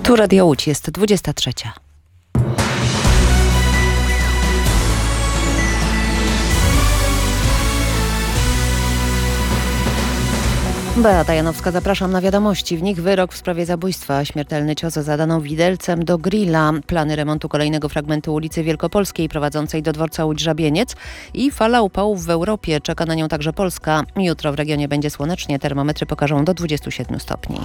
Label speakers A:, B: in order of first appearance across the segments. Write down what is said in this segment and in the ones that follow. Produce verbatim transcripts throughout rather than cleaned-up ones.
A: Tu Radio Łódź, jest dwudziesta trzecia. Beata Janowska, zapraszam na wiadomości. W nich wyrok w sprawie zabójstwa. Śmiertelny cios zadano widelcem do grilla. Plany remontu kolejnego fragmentu ulicy Wielkopolskiej prowadzącej do dworca Łódź-Żabieniec i fala upałów w Europie. Czeka na nią także Polska. Jutro w regionie będzie słonecznie. Termometry pokażą do dwudziestu siedmiu stopni.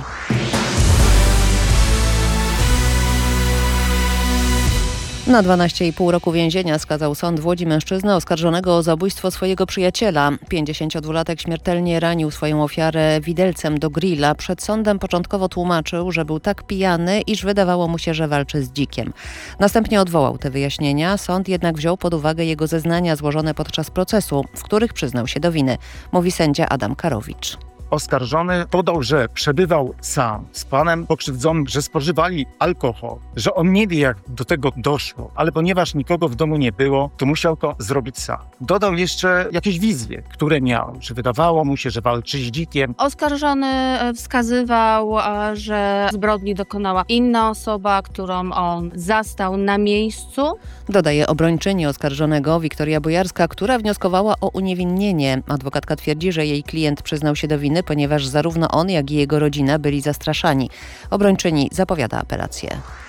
A: Na dwanaście i pół roku więzienia skazał sąd w Łodzi mężczyznę oskarżonego o zabójstwo swojego przyjaciela. pięćdziesięciodwulatek śmiertelnie ranił swoją ofiarę widelcem do grilla. Przed sądem początkowo tłumaczył, że był tak pijany, iż wydawało mu się, że walczy z dzikiem. Następnie odwołał te wyjaśnienia. Sąd jednak wziął pod uwagę jego zeznania złożone podczas procesu, w których przyznał się do winy, mówi sędzia Adam Karowicz.
B: Oskarżony podał, że przebywał sam z panem pokrzywdzonym, że spożywali alkohol, że on nie wie, jak do tego doszło, ale ponieważ nikogo w domu nie było, to musiał to zrobić sam. Dodał jeszcze jakieś wizje, które miał, że wydawało mu się, że walczy z dzikiem.
C: Oskarżony wskazywał, że zbrodni dokonała inna osoba, którą on zastał na miejscu.
A: Dodaje obrończyni oskarżonego Wiktoria Bojarska, która wnioskowała o uniewinnienie. Adwokatka twierdzi, że jej klient przyznał się do winy, ponieważ zarówno on, jak i jego rodzina byli zastraszani. Obrończyni zapowiada apelację.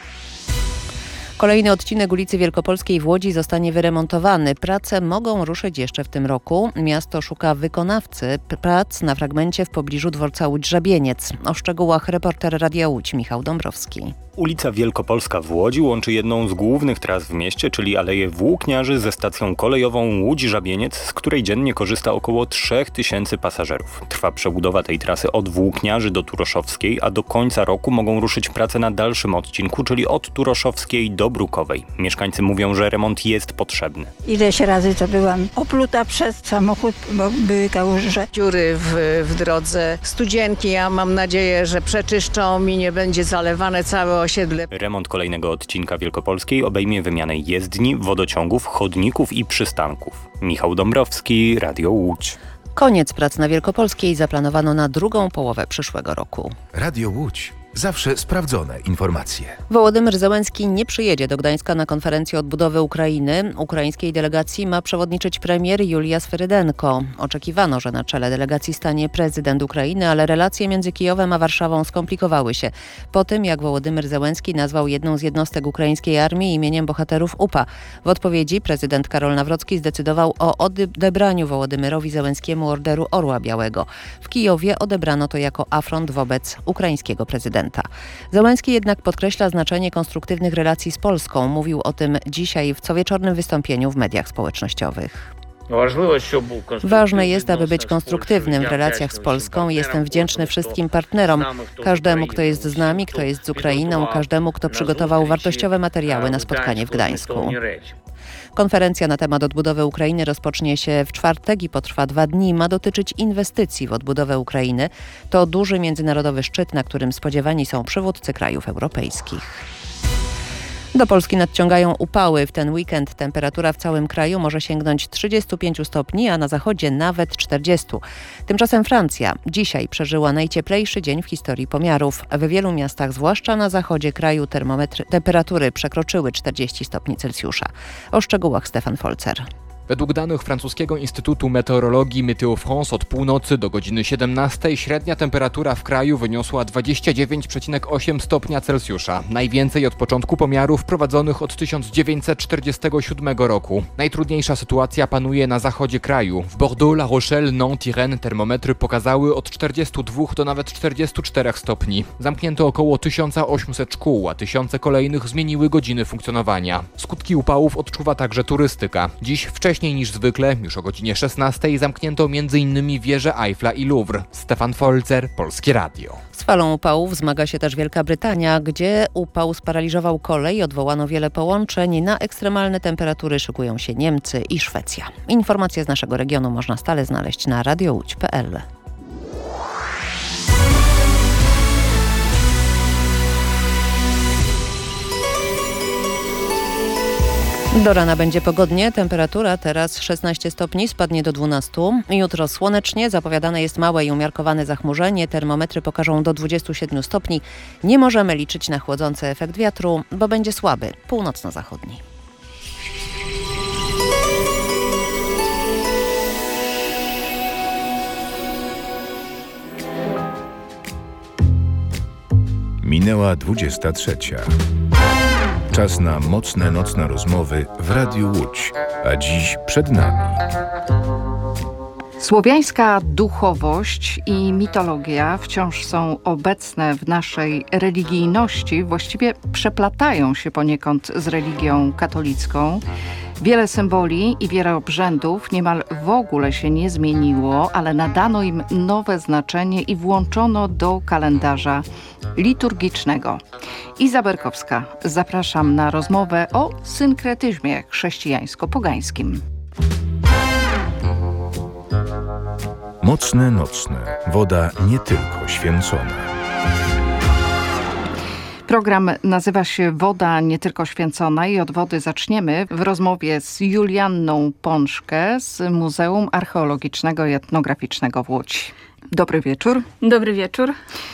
A: Kolejny odcinek ulicy Wielkopolskiej w Łodzi zostanie wyremontowany. Prace mogą ruszyć jeszcze w tym roku. Miasto szuka wykonawcy prac na fragmencie w pobliżu dworca Łódź-Żabieniec. O szczegółach reporter Radia Łódź Michał Dąbrowski.
D: Ulica Wielkopolska w Łodzi łączy jedną z głównych tras w mieście, czyli Aleję Włókniarzy ze stacją kolejową Łódź-Żabieniec, z której dziennie korzysta około trzech tysięcy pasażerów. Trwa przebudowa tej trasy od Włókniarzy do Turoszowskiej, a do końca roku mogą ruszyć prace na dalszym odcinku, czyli od Turoszowskiej do Brukowej. Mieszkańcy mówią, że remont jest potrzebny.
E: Ileś razy to byłam opluta przez samochód, bo były kałuże.
F: Dziury w, w drodze. Studzienki, ja mam nadzieję, że przeczyszczą i nie będzie zalewane całe osiedle.
D: Remont kolejnego odcinka Wielkopolskiej obejmie wymianę jezdni, wodociągów, chodników i przystanków. Michał Dąbrowski, Radio Łódź.
A: Koniec prac na Wielkopolskiej zaplanowano na drugą połowę przyszłego roku.
G: Radio Łódź. Zawsze sprawdzone informacje.
A: Wołodymyr Zełenski nie przyjedzie do Gdańska na konferencję odbudowy Ukrainy. Ukraińskiej delegacji ma przewodniczyć premier Julija Sferydenko. Oczekiwano, że na czele delegacji stanie prezydent Ukrainy, ale relacje między Kijowem a Warszawą skomplikowały się po tym, jak Wołodymyr Zełenski nazwał jedną z jednostek ukraińskiej armii imieniem bohaterów U P A. W odpowiedzi prezydent Karol Nawrocki zdecydował o odebraniu Wołodymyrowi Zełenskiemu Orderu Orła Białego. W Kijowie odebrano to jako afront wobec ukraińskiego prezydenta. Zełenski jednak podkreśla znaczenie konstruktywnych relacji z Polską. Mówił o tym dzisiaj w cowieczornym wystąpieniu w mediach społecznościowych. Ważne jest, aby być konstruktywnym w relacjach z Polską. Jestem wdzięczny wszystkim partnerom, każdemu, kto jest z nami, kto jest z Ukrainą, każdemu, kto przygotował wartościowe materiały na spotkanie w Gdańsku. Konferencja na temat odbudowy Ukrainy rozpocznie się w czwartek i potrwa dwa dni. Ma dotyczyć inwestycji w odbudowę Ukrainy. To duży międzynarodowy szczyt, na którym spodziewani są przywódcy krajów europejskich. Do Polski nadciągają upały. W ten weekend temperatura w całym kraju może sięgnąć trzydziestu pięciu stopni, a na zachodzie nawet czterdziestu. Tymczasem Francja dzisiaj przeżyła najcieplejszy dzień w historii pomiarów. W wielu miastach, zwłaszcza na zachodzie kraju, termometry, temperatury przekroczyły czterdzieści stopni Celsjusza. O szczegółach Stefan Folzer.
H: Według danych francuskiego Instytutu Meteorologii Meteo France od północy do godziny siedemnastej średnia temperatura w kraju wyniosła dwadzieścia dziewięć przecinek osiem stopnia Celsjusza. Najwięcej od początku pomiarów prowadzonych od tysiąc dziewięćset czterdziestego siódmego roku. Najtrudniejsza sytuacja panuje na zachodzie kraju. W Bordeaux, La Rochelle, Nantes i Rennes termometry pokazały od czterdziestu dwóch do nawet czterdziestu czterech stopni. Zamknięto około tysiąc osiemset szkół, a tysiące kolejnych zmieniły godziny funkcjonowania. Skutki upałów odczuwa także turystyka. Dziś wcześniej Wcześniej niż zwykle, już o godzinie szesnastej, zamknięto między innymi wieże Eiffla i Louvre. Stefan Folzer, Polskie Radio.
A: Z falą upałów zmaga się też Wielka Brytania, gdzie upał sparaliżował kolej, odwołano wiele połączeń. Na ekstremalne temperatury szykują się Niemcy i Szwecja. Informacje z naszego regionu można stale znaleźć na radio łódź kropka p l. Do rana będzie pogodnie, temperatura teraz szesnaście stopni, spadnie do dwunastu. Jutro słonecznie, zapowiadane jest małe i umiarkowane zachmurzenie, termometry pokażą do dwudziestu siedmiu stopni. Nie możemy liczyć na chłodzący efekt wiatru, bo będzie słaby, północno-zachodni.
G: Minęła dwudziesta trzecia. Czas na mocne nocne rozmowy w Radiu Łódź, a dziś przed nami.
I: Słowiańska duchowość i mitologia wciąż są obecne w naszej religijności, właściwie przeplatają się poniekąd z religią katolicką. Wiele symboli i wiele obrzędów niemal w ogóle się nie zmieniło, ale nadano im nowe znaczenie i włączono do kalendarza liturgicznego. Iza Berkowska, zapraszam na rozmowę o synkretyzmie chrześcijańsko-pogańskim.
G: Mocne nocne, woda nie tylko święcona.
I: Program nazywa się Woda nie tylko święcona i od wody zaczniemy w rozmowie z Julianną Pączkę z Muzeum Archeologicznego i Etnograficznego w Łodzi. Dobry wieczór.
C: Dobry wieczór.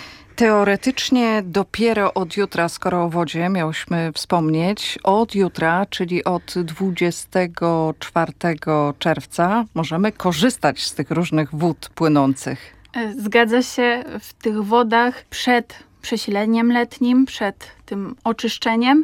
I: Teoretycznie dopiero od jutra, skoro o wodzie miałyśmy wspomnieć, od jutra, czyli od dwudziestego czwartego czerwca, możemy korzystać z tych różnych wód płynących.
C: Zgadza się, w tych wodach przed przesileniem letnim, przed tym oczyszczeniem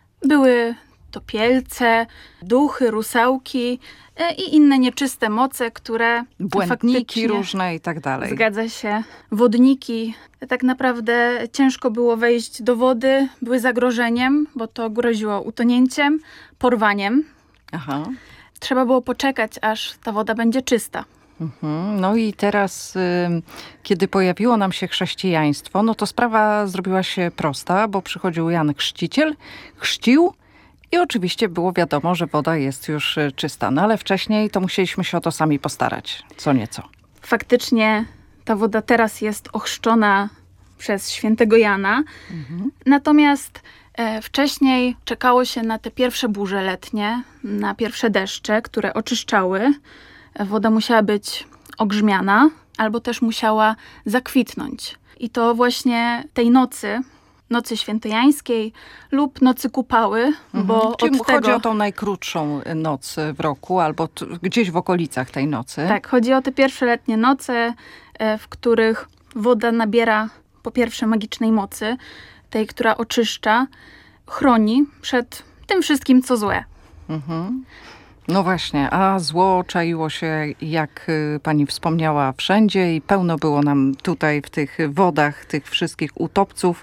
C: były topielce, duchy, rusałki i inne nieczyste moce, które
I: błędniki różne i tak dalej.
C: Zgadza się. Wodniki. Tak naprawdę ciężko było wejść do wody, były zagrożeniem, bo to groziło utonięciem, porwaniem.
I: Aha.
C: Trzeba było poczekać, aż ta woda będzie czysta.
I: Mhm. No i teraz, y, kiedy pojawiło nam się chrześcijaństwo, no to sprawa zrobiła się prosta, bo przychodził Jan Chrzciciel, chrzcił i oczywiście było wiadomo, że woda jest już czysta. No ale wcześniej to musieliśmy się o to sami postarać, co nieco.
C: Faktycznie ta woda teraz jest ochrzczona przez świętego Jana. Mhm. Natomiast e, wcześniej czekało się na te pierwsze burze letnie, na pierwsze deszcze, które oczyszczały. Woda musiała być ogrzmiana, albo też musiała zakwitnąć. I to właśnie tej nocy, nocy świętojańskiej lub nocy kupały, mhm. bo
I: Czyli
C: od
I: chodzi
C: tego...
I: o tą najkrótszą noc w roku, albo t- gdzieś w okolicach tej nocy.
C: Tak, chodzi o te pierwsze letnie noce, w których woda nabiera po pierwsze magicznej mocy, tej, która oczyszcza, chroni przed tym wszystkim, co złe.
I: Mhm. No właśnie, a zło czaiło się, jak pani wspomniała, wszędzie i pełno było nam tutaj w tych wodach, tych wszystkich utopców,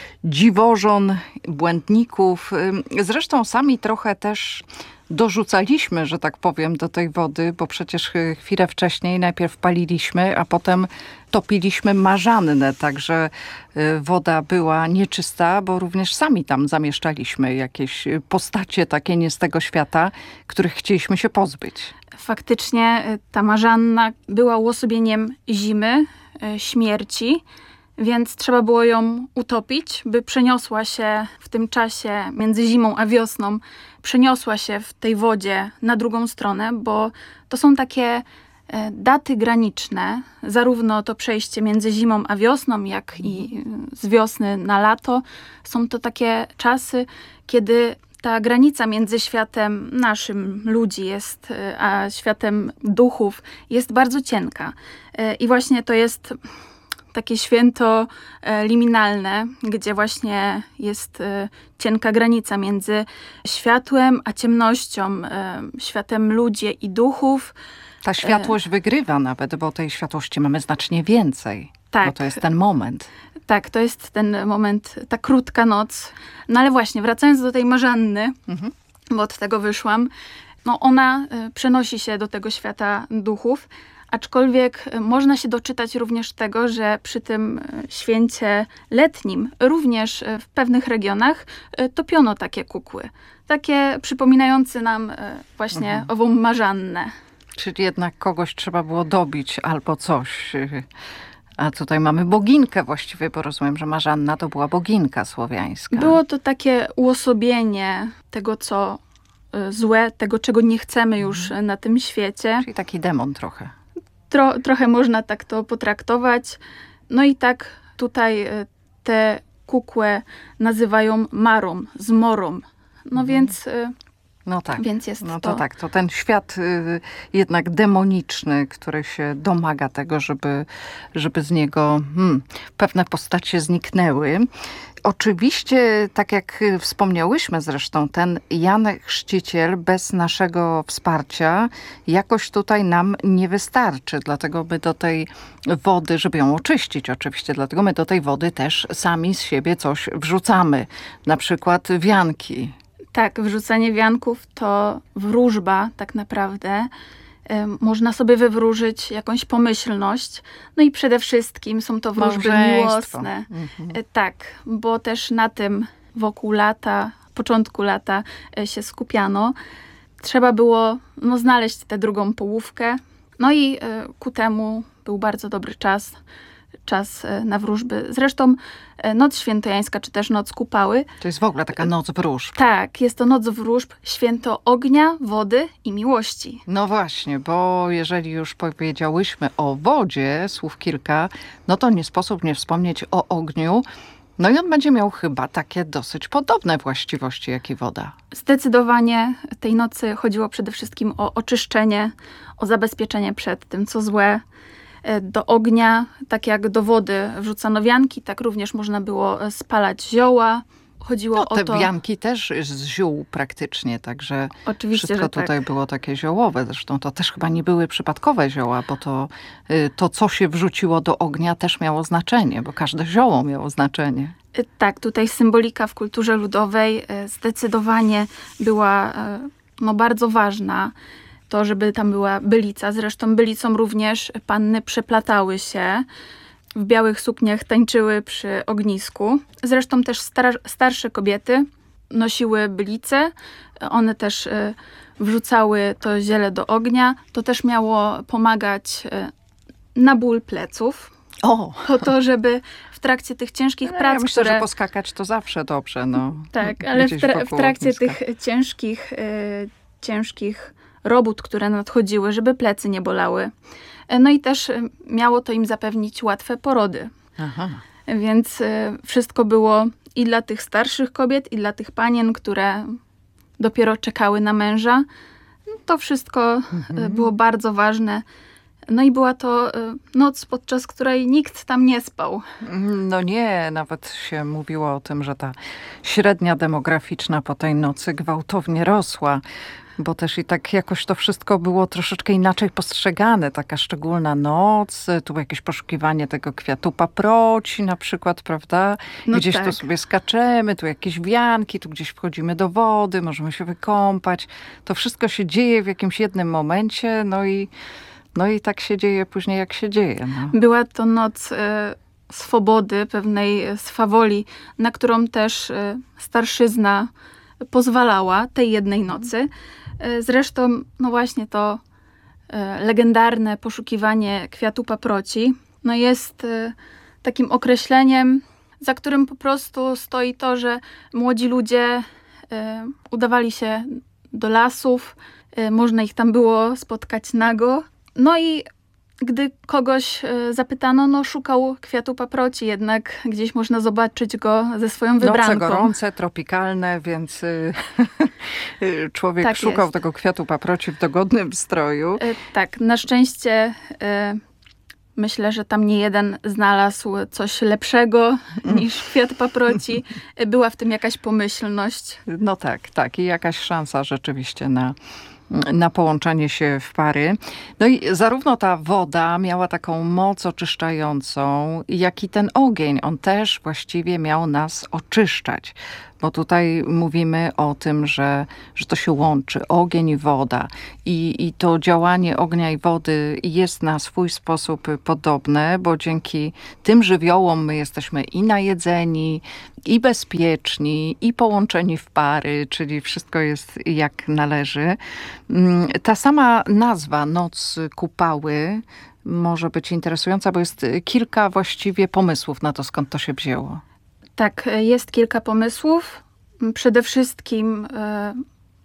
I: dziwożon, błędników. Zresztą sami trochę też dorzucaliśmy, że tak powiem, do tej wody, bo przecież chwilę wcześniej najpierw paliliśmy, a potem topiliśmy marzannę, także woda była nieczysta, bo również sami tam zamieszczaliśmy jakieś postacie takie nie z tego świata, których chcieliśmy się pozbyć.
C: Faktycznie ta marzanna była uosobieniem zimy, śmierci, więc trzeba było ją utopić, by przeniosła się w tym czasie między zimą a wiosną, przeniosła się w tej wodzie na drugą stronę, bo to są takie daty graniczne, zarówno to przejście między zimą a wiosną, jak i z wiosny na lato. Są to takie czasy, kiedy ta granica między światem naszym, ludzi, jest, a światem duchów jest bardzo cienka. I właśnie to jest takie święto liminalne, gdzie właśnie jest cienka granica między światłem a ciemnością, światem ludzi i duchów.
I: Ta światłość wygrywa nawet, bo tej światłości mamy znacznie więcej.
C: Tak.
I: Bo to jest ten moment.
C: Tak, to jest ten moment, ta krótka noc. No ale właśnie, wracając do tej marzanny, mhm. bo od tego wyszłam, no ona przenosi się do tego świata duchów, aczkolwiek można się doczytać również tego, że przy tym święcie letnim również w pewnych regionach topiono takie kukły. Takie przypominające nam właśnie mhm. ową marzannę.
I: Czyli jednak kogoś trzeba było dobić albo coś. A tutaj mamy boginkę właściwie, bo rozumiem, że Marzanna to była boginka słowiańska.
C: Było to takie uosobienie tego, co y, złe, tego, czego nie chcemy już y, na tym świecie.
I: Czyli taki demon trochę.
C: Tro, trochę można tak to potraktować. No i tak tutaj y, te kukłę nazywają marą, zmorą. No
I: Mhm.
C: więc... Y,
I: No tak.
C: Więc jest
I: no to,
C: to-
I: tak, to ten świat y, jednak demoniczny, który się domaga tego, żeby, żeby z niego hmm, pewne postacie zniknęły. Oczywiście, tak jak y, wspomniałyśmy zresztą, ten Jan Chrzciciel bez naszego wsparcia jakoś tutaj nam nie wystarczy. Dlatego my do tej wody, żeby ją oczyścić oczywiście, dlatego my do tej wody też sami z siebie coś wrzucamy. Na przykład wianki.
C: Tak, wrzucanie wianków to wróżba tak naprawdę. Ym, Można sobie wywróżyć jakąś pomyślność. No i przede wszystkim są to wróżby
I: Małżeństwo.
C: miłosne.
I: Mhm.
C: Y, Tak, bo też na tym wokół lata, początku lata y, się skupiano. Trzeba było no, znaleźć tę drugą połówkę. No i y, ku temu był bardzo dobry czas. Czas y, na wróżby. Zresztą y, Noc Świętojańska, czy też Noc Kupały,
I: To jest w ogóle taka noc wróżb.
C: tak, jest to noc wróżb, święto ognia, wody i miłości.
I: No właśnie, bo jeżeli już powiedziałyśmy o wodzie, słów kilka, no to nie sposób nie wspomnieć o ogniu. No i on będzie miał chyba takie dosyć podobne właściwości jak i woda.
C: Zdecydowanie tej nocy chodziło przede wszystkim o oczyszczenie, o zabezpieczenie przed tym, co złe. E, Do ognia, tak jak do wody wrzucano wianki, tak również można było e, spalać zioła. Chodziło
I: No,
C: o
I: te
C: to...
I: wianki też z ziół praktycznie, także
C: Oczywiście,
I: wszystko
C: że tak.
I: tutaj było takie ziołowe. Zresztą to też chyba nie były przypadkowe zioła, bo to, y, to co się wrzuciło do ognia też miało znaczenie, bo każde zioło miało znaczenie.
C: E, Tak, tutaj symbolika w kulturze ludowej e, zdecydowanie była e, no, bardzo ważna. To, żeby tam była bylica. Zresztą bylicą również panny przeplatały się. W białych sukniach tańczyły przy ognisku. Zresztą też star- starsze kobiety nosiły bylice. One też e, wrzucały to ziele do ognia. To też miało pomagać e, na ból pleców.
I: O!
C: Po to, żeby w trakcie tych ciężkich
I: No,
C: prac,
I: ja myślę,
C: które...
I: że poskakać to zawsze dobrze. No.
C: Tak, ale w,
I: Gdzieś
C: tra- w
I: wokół
C: trakcie
I: ogniska.
C: tych ciężkich, e, ciężkich robót, które nadchodziły, żeby plecy nie bolały. E, No i też e, miało to im zapewnić łatwe porody.
I: Aha.
C: Więc e, wszystko było i dla tych starszych kobiet, i dla tych panien, które dopiero czekały na męża. To wszystko e,
I: Mhm.
C: było bardzo ważne. No i była to e, noc, podczas której nikt tam nie spał.
I: No nie, nawet się mówiło o tym, że ta średnia demograficzna po tej nocy gwałtownie rosła, bo też i tak jakoś to wszystko było troszeczkę inaczej postrzegane. Taka szczególna noc, tu było jakieś poszukiwanie tego kwiatu paproci na przykład, prawda?
C: No
I: Gdzieś
C: tak.
I: tu sobie skaczemy, tu jakieś wianki, tu gdzieś wchodzimy do wody, możemy się wykąpać. To wszystko się dzieje w jakimś jednym momencie, no i, no i tak się dzieje później, jak się dzieje. No.
C: Była to noc e, swobody, pewnej e, swawoli, na którą też e, starszyzna pozwalała tej jednej nocy. E, zresztą, no właśnie to e, legendarne poszukiwanie kwiatu paproci, no jest e, takim określeniem, za którym po prostu stoi to, że młodzi ludzie e, udawali się do lasów, e, można ich tam było spotkać nago. No i gdy kogoś e, zapytano, no szukał kwiatu paproci, jednak gdzieś można zobaczyć go ze swoją
I: Noce
C: wybranką.
I: gorące, tropikalne, więc y, y, człowiek
C: Tak
I: szukał
C: jest.
I: tego kwiatu paproci w dogodnym stroju.
C: E, tak, na szczęście e, myślę, że tam nie jeden znalazł coś lepszego niż kwiat paproci. E, Była w tym jakaś pomyślność.
I: No tak, tak. I jakaś szansa rzeczywiście na, na połączenie się w pary. No i zarówno ta woda miała taką moc oczyszczającą, jak i ten ogień. On też właściwie miał nas oczyszczać. Bo tutaj mówimy o tym, że, że to się łączy, ogień i woda. I, I to działanie ognia i wody jest na swój sposób podobne, bo dzięki tym żywiołom my jesteśmy i najedzeni, i bezpieczni, i połączeni w pary, czyli wszystko jest jak należy. Ta sama nazwa Noc Kupały może być interesująca, bo jest kilka właściwie pomysłów na to, skąd to się wzięło.
C: Tak, jest kilka pomysłów. Przede wszystkim e,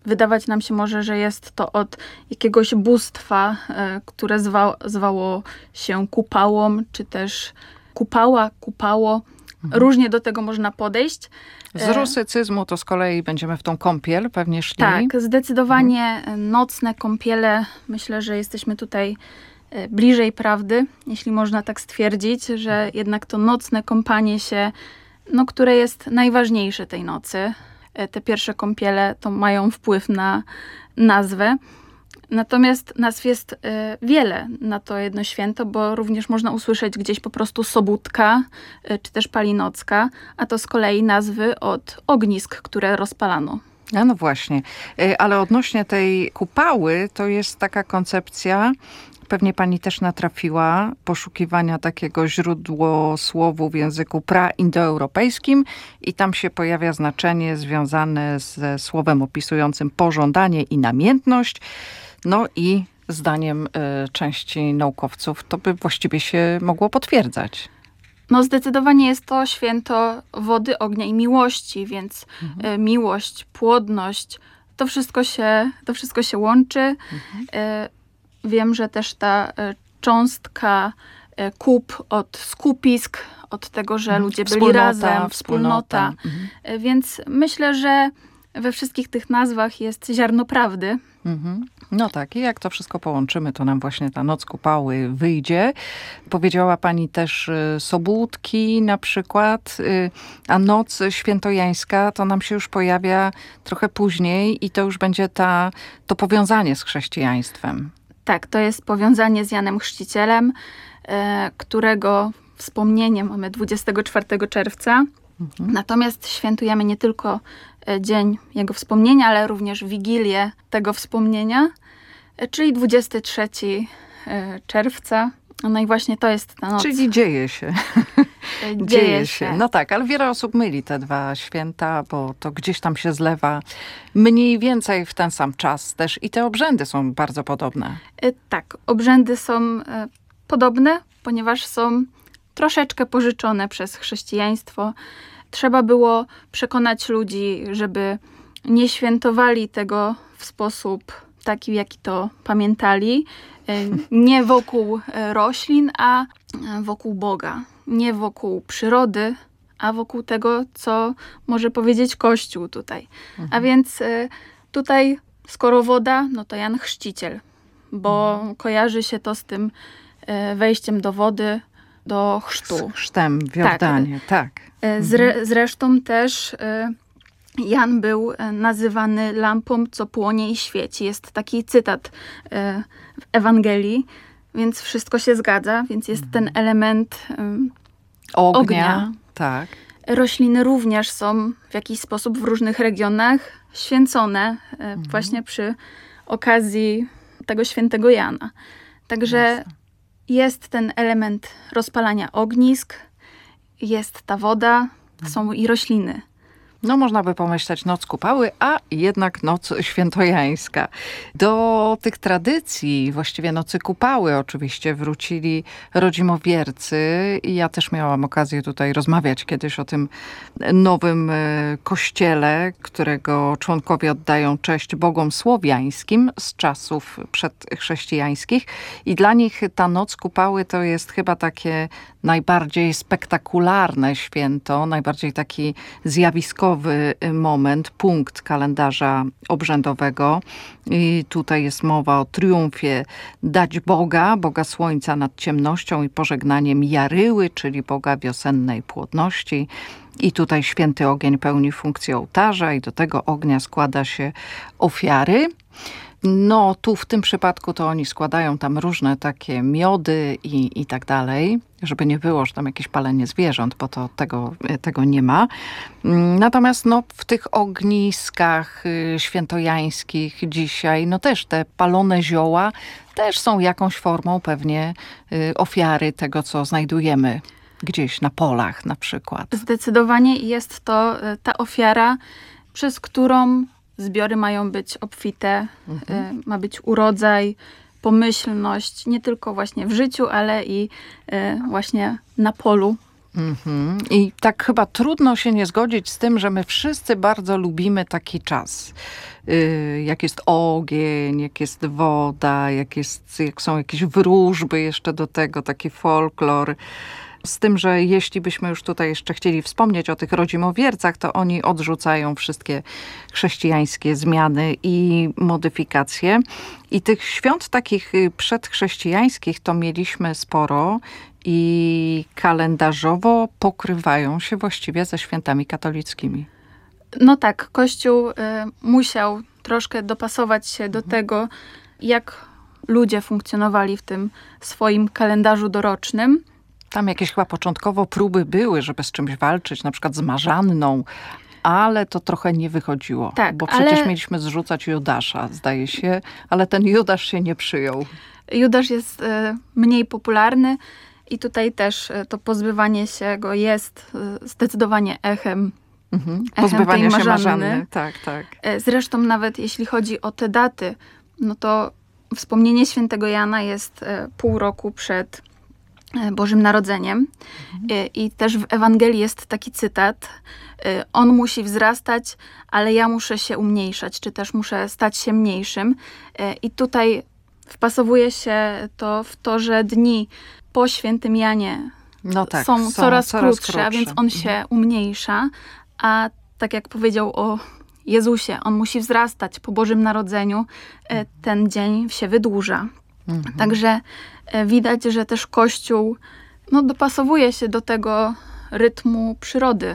C: wydawać nam się może, że jest to od jakiegoś bóstwa, które zwa, zwało się kupałą, czy też kupała, kupało. Mhm. Różnie do tego można podejść.
I: Z rusycyzmu to z kolei będziemy w tą kąpiel pewnie szli.
C: Tak, zdecydowanie mhm. nocne kąpiele. Myślę, że jesteśmy tutaj bliżej prawdy, jeśli można tak stwierdzić, że jednak to nocne kąpanie się, no, które jest najważniejsze tej nocy. Te pierwsze kąpiele to mają wpływ na nazwę. Natomiast nazw jest y, wiele na to jedno święto, bo również można usłyszeć gdzieś po prostu Sobótka, y, czy też Palinocka, a to z kolei nazwy od ognisk, które rozpalano.
I: A no właśnie, y, ale odnośnie tej kupały, to jest taka koncepcja, pewnie pani też natrafiła, poszukiwania takiego źródłosłowu w języku praindoeuropejskim i tam się pojawia znaczenie związane ze słowem opisującym pożądanie i namiętność. No i zdaniem y, części naukowców to by właściwie się mogło potwierdzać.
C: No zdecydowanie jest to święto wody, ognia i miłości, więc mhm. y, miłość, płodność, to wszystko się, to wszystko się łączy. Mhm. Y, wiem, że też ta y, cząstka y, kup od skupisk, od tego, że mhm. ludzie byli
I: wspólnota,
C: razem, wspólnota.
I: wspólnota. Mhm.
C: Y, więc myślę, że we wszystkich tych nazwach jest ziarno prawdy.
I: Mhm. No tak, i jak to wszystko połączymy, to nam właśnie ta noc kupały wyjdzie. Powiedziała pani też y, Sobótki na przykład, y, a noc świętojańska to nam się już pojawia trochę później i to już będzie ta, to powiązanie z chrześcijaństwem.
C: Tak, to jest powiązanie z Janem Chrzcicielem, y, którego wspomnienie mamy dwudziestego czwartego czerwca. Mhm. Natomiast świętujemy nie tylko dzień jego wspomnienia, ale również Wigilię tego wspomnienia, czyli dwudziestego trzeciego czerwca. No i właśnie to jest ta noc.
I: Czyli dzieje się.
C: Dzieje,
I: dzieje
C: się.
I: się. No tak, ale wiele osób myli te dwa święta, bo to gdzieś tam się zlewa mniej więcej w ten sam czas też i te obrzędy są bardzo podobne.
C: Tak, obrzędy są podobne, ponieważ są troszeczkę pożyczone przez chrześcijaństwo. Trzeba było przekonać ludzi, żeby nie świętowali tego w sposób taki, w jaki to pamiętali. Nie wokół roślin, a wokół Boga. Nie wokół przyrody, a wokół tego, co może powiedzieć Kościół tutaj. Mhm. A więc tutaj, skoro woda, no to Jan Chrzciciel, bo mhm. kojarzy się to z tym wejściem do wody, do chrztu.
I: Z chrztem w Jordanie, tak. tak.
C: Zre, zresztą też Jan był nazywany lampą, co płonie i świeci. Jest taki cytat w Ewangelii, więc wszystko się zgadza, więc jest ten element ognia. ognia.
I: Tak.
C: Rośliny również są w jakiś sposób w różnych regionach święcone mhm. właśnie przy okazji tego świętego Jana. Także Jasne. Jest ten element rozpalania ognisk, jest ta woda, są i rośliny.
I: No można by pomyśleć noc kupały, a jednak noc świętojańska. Do tych tradycji, właściwie nocy kupały oczywiście wrócili rodzimowiercy i ja też miałam okazję tutaj rozmawiać kiedyś o tym nowym kościele, którego członkowie oddają cześć bogom słowiańskim z czasów przedchrześcijańskich i dla nich ta noc kupały to jest chyba takie najbardziej spektakularne święto, najbardziej taki zjawiskowy moment, punkt kalendarza obrzędowego. I tutaj jest mowa o triumfie dać Boga, Boga Słońca nad ciemnością i pożegnaniem Jaryły, czyli Boga wiosennej płodności. I tutaj święty ogień pełni funkcję ołtarza i do tego ognia składa się ofiary. No tu w tym przypadku to oni składają tam różne takie miody i, i tak dalej, żeby nie było, że tam jakieś palenie zwierząt, bo to tego, tego nie ma. Natomiast no, w tych ogniskach świętojańskich dzisiaj, no też te palone zioła też są jakąś formą pewnie ofiary tego, co znajdujemy gdzieś na polach na przykład.
C: Zdecydowanie jest to ta ofiara, przez którą zbiory mają być obfite, mhm. y, ma być urodzaj, pomyślność, nie tylko właśnie w życiu, ale i y, właśnie na polu,
I: Mhm. I tak chyba trudno się nie zgodzić z tym, że my wszyscy bardzo lubimy taki czas. Yy, jak jest ogień, jak jest woda, jak, jest, jak są jakieś wróżby jeszcze do tego, taki folklor. Z tym, że jeśli byśmy już tutaj jeszcze chcieli wspomnieć o tych rodzimowiercach, to oni odrzucają wszystkie chrześcijańskie zmiany i modyfikacje. I tych świąt takich przedchrześcijańskich to mieliśmy sporo i kalendarzowo pokrywają się właściwie ze świętami katolickimi.
C: No tak, Kościół y, musiał troszkę dopasować się do tego, jak ludzie funkcjonowali w tym swoim kalendarzu dorocznym.
I: Tam jakieś chyba początkowo próby były, żeby z czymś walczyć, na przykład z Marzanną, ale to trochę nie wychodziło.
C: Tak,
I: bo przecież
C: ale...
I: mieliśmy zrzucać Judasza, zdaje się, ale ten Judasz się nie przyjął.
C: Judasz jest y, mniej popularny i tutaj też y, to pozbywanie się go jest y, zdecydowanie echem
I: Mhm.
C: Echem
I: Pozbywania
C: tej
I: się
C: Marzanny.
I: Marzanny. Tak, tak.
C: Zresztą nawet jeśli chodzi o te daty, no to wspomnienie świętego Jana jest pół roku przed Bożym Narodzeniem. Mhm. I też w Ewangelii jest taki cytat. On musi wzrastać, ale ja muszę się umniejszać, czy też muszę stać się mniejszym. I tutaj wpasowuje się to w to, że dni po świętym Janie
I: no tak,
C: są,
I: są
C: coraz,
I: coraz
C: krótsze,
I: krótsze,
C: a więc on się mhm. umniejsza. A tak jak powiedział o Jezusie, on musi wzrastać po Bożym Narodzeniu, ten dzień się wydłuża. Mhm. Także widać, że też Kościół no, dopasowuje się do tego rytmu przyrody.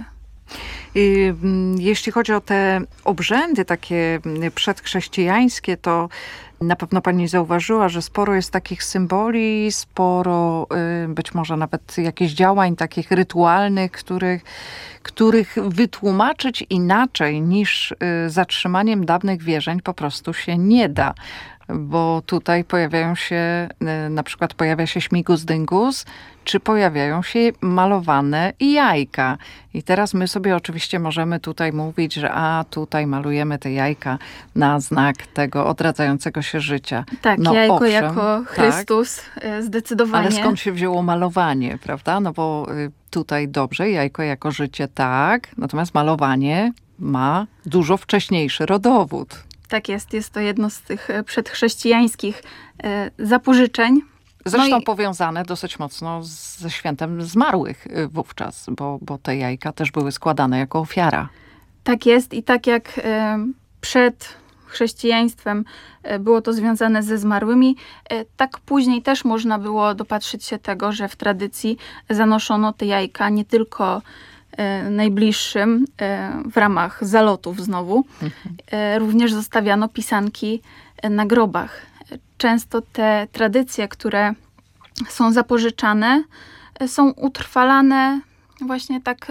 I: Jeśli chodzi o te obrzędy takie przedchrześcijańskie, to na pewno pani zauważyła, że sporo jest takich symboli, sporo być może nawet jakichś działań takich rytualnych, których, których wytłumaczyć inaczej niż zatrzymaniem dawnych wierzeń po prostu się nie da. Bo tutaj pojawiają się, na przykład pojawia się śmigus dyngus, czy pojawiają się malowane jajka. I teraz my sobie oczywiście możemy tutaj mówić, że a tutaj malujemy te jajka na znak tego odradzającego się życia.
C: Tak,
I: no,
C: jajko
I: owszem,
C: jako Chrystus, tak, zdecydowanie.
I: Ale skąd się wzięło malowanie, prawda? No bo tutaj dobrze, jajko jako życie tak, natomiast malowanie ma dużo wcześniejszy rodowód.
C: Tak jest, jest to jedno z tych przedchrześcijańskich e, zapożyczeń.
I: Zresztą
C: no i...
I: powiązane dosyć mocno ze świętem zmarłych wówczas, bo, bo te jajka też były składane jako ofiara.
C: Tak jest i tak jak e, przed chrześcijaństwem e, było to związane ze zmarłymi, e, tak później też można było dopatrzyć się tego, że w tradycji zanoszono te jajka nie tylko najbliższym w ramach zalotów znowu. Mhm. Również zostawiano pisanki na grobach. Często te tradycje, które są zapożyczane, są utrwalane właśnie tak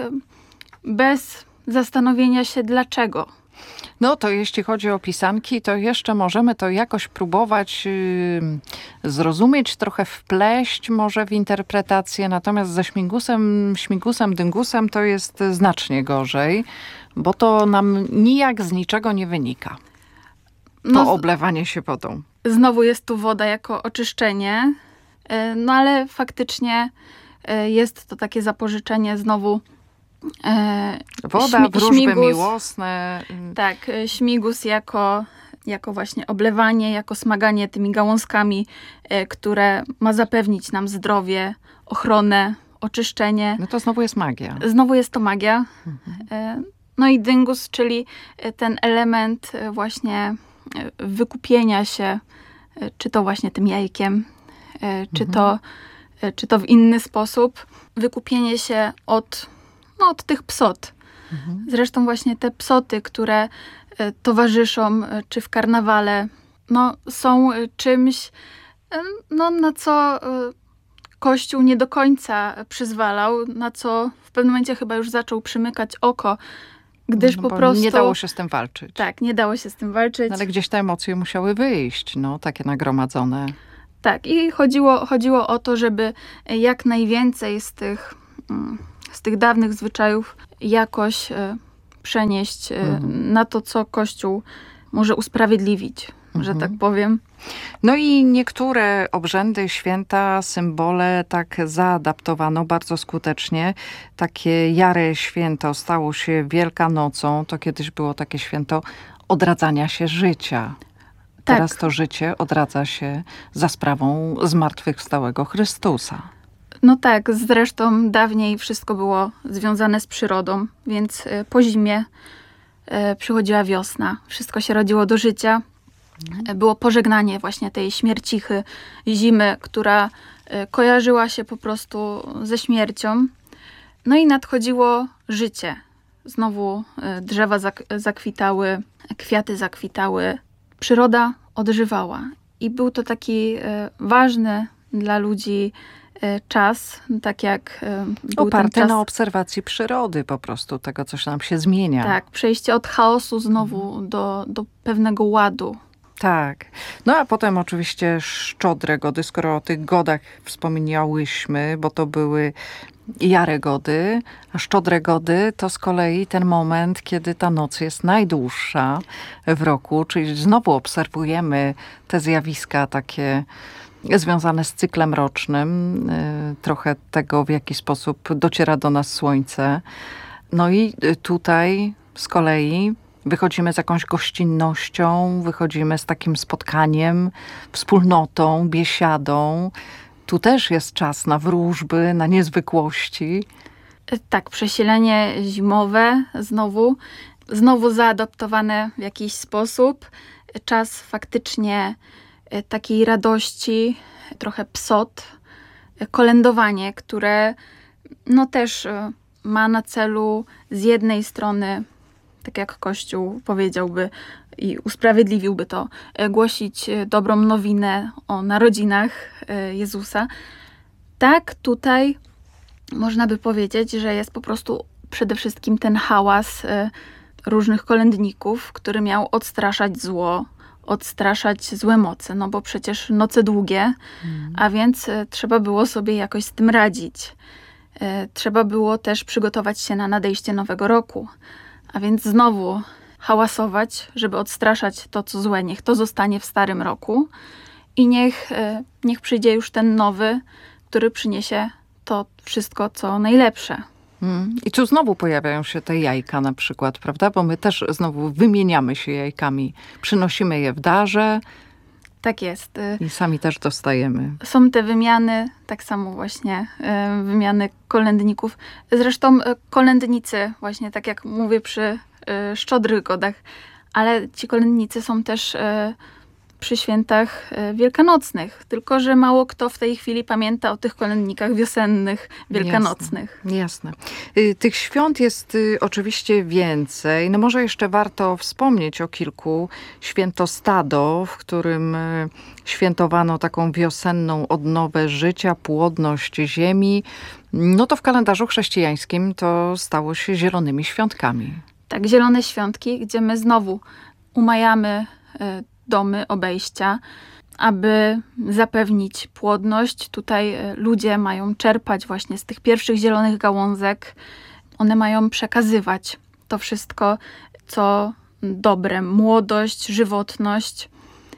C: bez zastanowienia się dlaczego.
I: No to jeśli chodzi o pisanki, to jeszcze możemy to jakoś próbować yy, zrozumieć, trochę wpleść może w interpretację, natomiast ze śmigusem, śmigusem, dyngusem to jest znacznie gorzej, bo to nam nijak z niczego nie wynika. To no, oblewanie się wodą.
C: Znowu jest tu woda jako oczyszczenie, no ale faktycznie jest to takie zapożyczenie znowu.
I: E, Woda, śmi- wróżby śmigus, miłosne.
C: Tak, śmigus jako, jako właśnie oblewanie, jako smaganie tymi gałązkami, e, które ma zapewnić nam zdrowie, ochronę, oczyszczenie.
I: No to znowu jest magia.
C: Znowu jest to magia. Mhm. E, no i dyngus, czyli ten element właśnie wykupienia się, czy to właśnie tym jajkiem, e, czy, mhm. to, e, czy to w inny sposób. Wykupienie się od No, od tych psot. Mhm. Zresztą właśnie te psoty, które e, towarzyszą e, czy w karnawale, no, są e, czymś, e, no, na co e, Kościół nie do końca przyzwalał, na co w pewnym momencie chyba już zaczął przymykać oko, gdyż
I: no,
C: po prostu...
I: Nie dało się z tym walczyć.
C: Tak, nie dało się z tym walczyć.
I: No, ale gdzieś te emocje musiały wyjść, no, takie nagromadzone.
C: Tak, i chodziło, chodziło o to, żeby jak najwięcej z tych... Mm, z tych dawnych zwyczajów jakoś e, przenieść e, mhm. na to, co Kościół może usprawiedliwić. że tak powiem.
I: No i niektóre obrzędy, święta, symbole tak zaadaptowano bardzo skutecznie. Takie jare święto stało się Wielkanocą. To kiedyś było takie święto odradzania się życia. Teraz
C: Tak.
I: to życie odradza się za sprawą zmartwychwstałego Chrystusa.
C: No tak, zresztą dawniej wszystko było związane z przyrodą, więc y, po zimie y, przychodziła wiosna. Wszystko się rodziło do życia. Y, Było pożegnanie właśnie tej śmiercichy zimy, która y, kojarzyła się po prostu ze śmiercią. No i nadchodziło życie. Znowu y, drzewa zak- zakwitały, kwiaty zakwitały. Przyroda odżywała. I był to taki y, ważny dla ludzi y, czas, tak jak y, był
I: Oparty
C: ten czas,
I: na obserwacji przyrody po prostu, tego co się nam się zmienia.
C: tak, przejście od chaosu znowu do, do pewnego ładu.
I: Tak. No a potem oczywiście szczodre gody, skoro o tych godach wspomniałyśmy, bo to były jare gody, a szczodre gody to z kolei ten moment, kiedy ta noc jest najdłuższa w roku, czyli znowu obserwujemy te zjawiska takie związane z cyklem rocznym, y, trochę tego, w jaki sposób dociera do nas słońce. No i y, tutaj z kolei wychodzimy z jakąś gościnnością, wychodzimy z takim spotkaniem, wspólnotą, biesiadą. Tu też jest czas na wróżby, na niezwykłości.
C: Y, Tak, przesilenie zimowe znowu, znowu zaadaptowane w jakiś sposób. Y, Czas faktycznie y, takiej radości, trochę psot, y, kolędowanie, które no też y, ma na celu z jednej strony, tak jak Kościół powiedziałby i usprawiedliwiłby to, y, głosić y, dobrą nowinę o narodzinach y, Jezusa. Tak, tutaj można by powiedzieć, że jest po prostu przede wszystkim ten hałas y, różnych kolędników, który miał odstraszać zło, odstraszać złe moce, no bo przecież noce długie, a więc y, trzeba było sobie jakoś z tym radzić. Y, Trzeba było też przygotować się na nadejście nowego roku, a więc znowu hałasować, żeby odstraszać to, co złe, niech to zostanie w starym roku i niech, y, niech przyjdzie już ten nowy, który przyniesie to wszystko, co najlepsze.
I: Mm. I tu znowu pojawiają się te jajka na przykład, prawda? Bo my też znowu wymieniamy się jajkami. Przynosimy je w darze
C: Tak jest. y,
I: i sami też dostajemy.
C: Są te wymiany, tak samo właśnie y, wymiany kolędników. Zresztą y, kolędnicy, właśnie tak jak mówię przy y, szczodrych godach, ale ci kolędnicy są też y, przy świętach y, wielkanocnych. Tylko że mało kto w tej chwili pamięta o tych kolędnikach wiosennych, wielkanocnych.
I: Jasne. Jasne. Y, Tych świąt jest y, oczywiście więcej. No może jeszcze warto wspomnieć o kilku. Święto Stado, w którym y, świętowano taką wiosenną odnowę życia, płodność ziemi. No to w kalendarzu chrześcijańskim to stało się zielonymi świątkami.
C: Tak, zielone świątki, gdzie my znowu umajamy y, domy, obejścia, aby zapewnić płodność. Tutaj y, ludzie mają czerpać właśnie z tych pierwszych zielonych gałązek. One mają przekazywać to wszystko, co dobre, młodość, żywotność.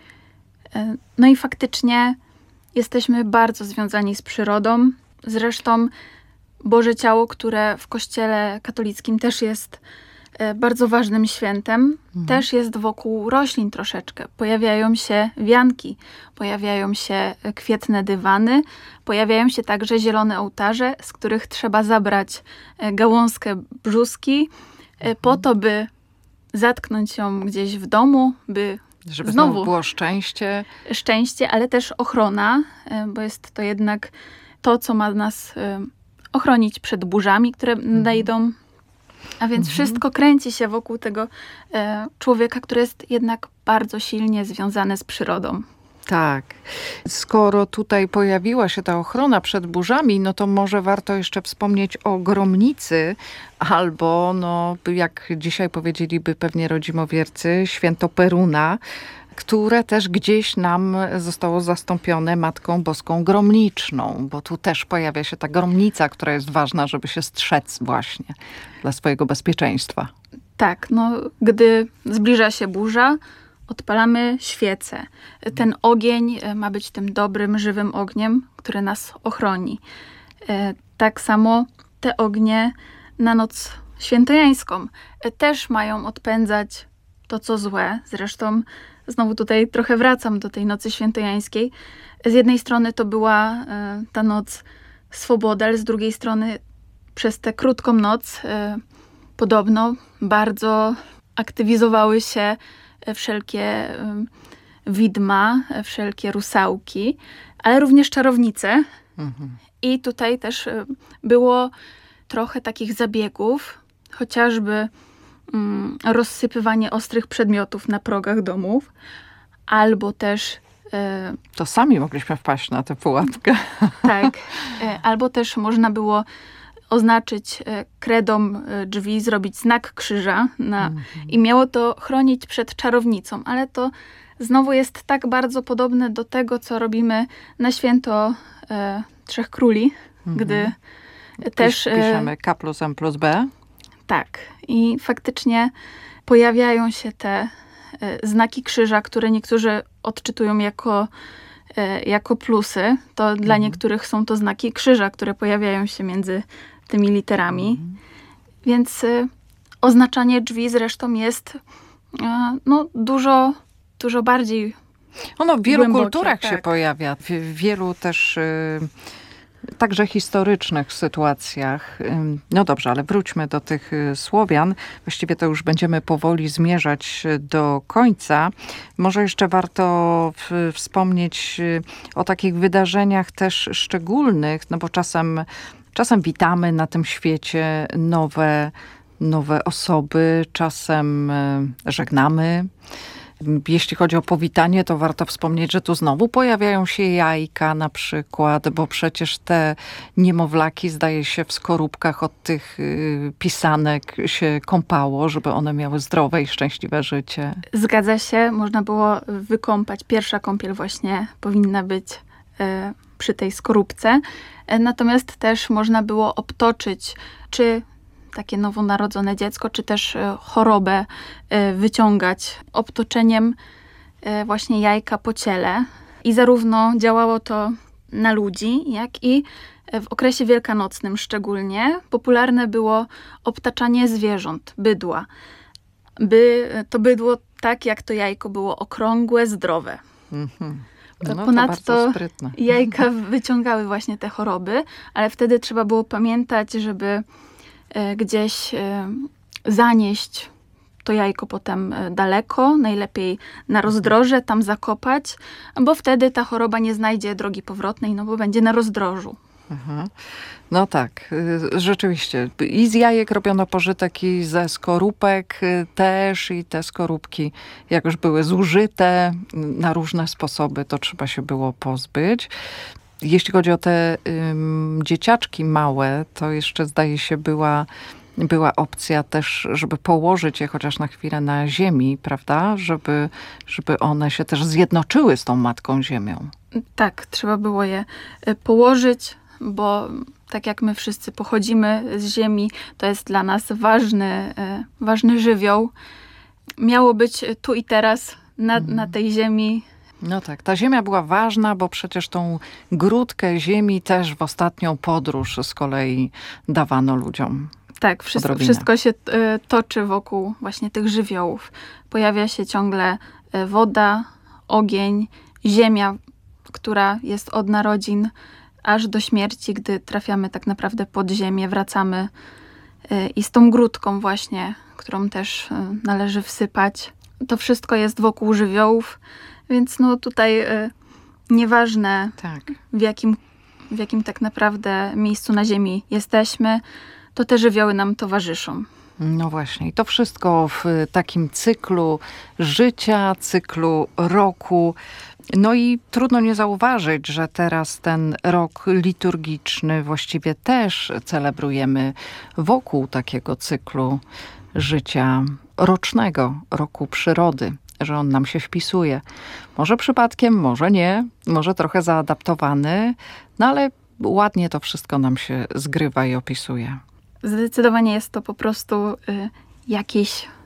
C: Y, No i faktycznie jesteśmy bardzo związani z przyrodą. Zresztą Boże Ciało, które w Kościele katolickim też jest e, bardzo ważnym świętem, też jest wokół roślin troszeczkę. Pojawiają się wianki, pojawiają się e, kwietne dywany, pojawiają się także zielone ołtarze, z których trzeba zabrać e, gałązkę brzuski e, po to, by zatknąć ją gdzieś w domu, by
I: Żeby
C: Znowu.
I: znowu było szczęście.
C: szczęście, ale też ochrona, e, bo jest to jednak to, co ma nas e, ochronić przed burzami, które nadejdą. A więc wszystko kręci się wokół tego e, człowieka, który jest jednak bardzo silnie związany z przyrodą.
I: Tak. Skoro tutaj pojawiła się ta ochrona przed burzami, no to może warto jeszcze wspomnieć o gromnicy albo, no, jak dzisiaj powiedzieliby pewnie rodzimowiercy, święto Peruna, które też gdzieś nam zostało zastąpione Matką Boską Gromniczną, bo tu też pojawia się ta gromnica, która jest ważna, żeby się strzec właśnie dla swojego bezpieczeństwa.
C: Tak, no, gdy zbliża się burza, odpalamy świecę. Ten ogień ma być tym dobrym, żywym ogniem, który nas ochroni. Tak samo te ognie na noc świętojańską też mają odpędzać to, co złe. Zresztą znowu tutaj trochę wracam do tej nocy świętojańskiej. Z jednej strony to była ta noc swobody, ale z drugiej strony przez tę krótką noc podobno bardzo aktywizowały się wszelkie widma, wszelkie rusałki, ale również czarownice. Mhm. I tutaj też było trochę takich zabiegów, chociażby mm, rozsypywanie ostrych przedmiotów na progach domów, albo też... E,
I: to sami mogliśmy wpaść na tę pułapkę.
C: Tak. E, albo też można było oznaczyć e, kredą e, drzwi, zrobić znak krzyża na, mhm. i miało to chronić przed czarownicą, ale to znowu jest tak bardzo podobne do tego, co robimy na święto e, Trzech Króli, mhm. gdy też...
I: Piszemy K plus M plus B.
C: Tak. I faktycznie pojawiają się te e, znaki krzyża, które niektórzy odczytują jako, e, jako plusy. To mhm. dla niektórych są to znaki krzyża, które pojawiają się między tymi literami. Mhm. Więc e, oznaczanie drzwi zresztą jest e, no, dużo, dużo bardziej
I: ono w wielu
C: głębokie,
I: kulturach
C: tak.
I: się pojawia. W, w wielu też... Y- Także historycznych sytuacjach. No dobrze, ale wróćmy do tych Słowian. Właściwie to już będziemy powoli zmierzać do końca. Może jeszcze warto w, wspomnieć o takich wydarzeniach też szczególnych, no bo czasem, czasem witamy na tym świecie nowe, nowe osoby, czasem żegnamy. Jeśli chodzi o powitanie, to warto wspomnieć, że tu znowu pojawiają się jajka na przykład, bo przecież te niemowlaki, zdaje się, w skorupkach od tych y, pisanek się kąpało, żeby one miały zdrowe i szczęśliwe życie.
C: Zgadza się, można było wykąpać. Pierwsza kąpiel właśnie powinna być y, przy tej skorupce. Y, natomiast też można było obtoczyć, czy takie nowonarodzone dziecko, czy też chorobę wyciągać obtoczeniem właśnie jajka po ciele. I zarówno działało to na ludzi, jak i w okresie wielkanocnym szczególnie popularne było obtaczanie zwierząt, bydła. By to bydło, tak jak to jajko, było okrągłe, zdrowe. Mm-hmm.
I: No,
C: Ponadto jajka wyciągały właśnie te choroby, ale wtedy trzeba było pamiętać, żeby gdzieś zanieść to jajko potem daleko, najlepiej na rozdroże, tam zakopać, bo wtedy ta choroba nie znajdzie drogi powrotnej, no bo będzie na rozdrożu.
I: Aha. No tak, rzeczywiście. I z jajek robiono pożytek, i ze skorupek też, i te skorupki, jak już były zużyte na różne sposoby, to trzeba się było pozbyć. Jeśli chodzi o te ym, dzieciaczki małe, to jeszcze zdaje się była, była opcja też, żeby położyć je chociaż na chwilę na ziemi, prawda? Żeby, żeby one się też zjednoczyły z tą Matką Ziemią.
C: Tak, trzeba było je położyć, bo tak jak my wszyscy pochodzimy z ziemi, to jest dla nas ważny, ważny żywioł. Miało być tu i teraz na, mhm. na tej ziemi.
I: No tak, ta ziemia była ważna, bo przecież tą grudkę ziemi też w ostatnią podróż z kolei dawano ludziom.
C: Tak, wszystko, wszystko się y, toczy wokół właśnie tych żywiołów. Pojawia się ciągle y, woda, ogień, ziemia, która jest od narodzin aż do śmierci, gdy trafiamy tak naprawdę pod ziemię, wracamy y, i z tą grudką właśnie, którą też y, należy wsypać. To wszystko jest wokół żywiołów. Więc no tutaj y, nieważne
I: tak.
C: w, jakim, w jakim tak naprawdę miejscu na ziemi jesteśmy, to te żywioły nam towarzyszą.
I: No właśnie. I to wszystko w takim cyklu życia, cyklu roku. No i trudno nie zauważyć, że teraz ten rok liturgiczny właściwie też celebrujemy wokół takiego cyklu życia rocznego, roku przyrody. Że on nam się wpisuje. Może przypadkiem, może nie, może trochę zaadaptowany, no ale ładnie to wszystko nam się zgrywa i opisuje.
C: Zdecydowanie jest to po prostu y, jakieś